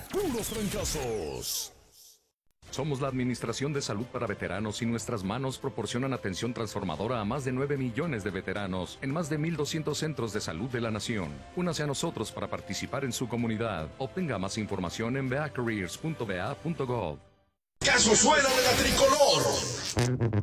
puros fracasos. Somos la Administración de Salud para Veteranos y nuestras manos proporcionan atención transformadora a más de 9 millones de veteranos en más de 1,200 centros de salud de la nación. Únase a nosotros para participar en su comunidad. Obtenga más información en beacareers.ba.gov. Caso suena de la tricolor.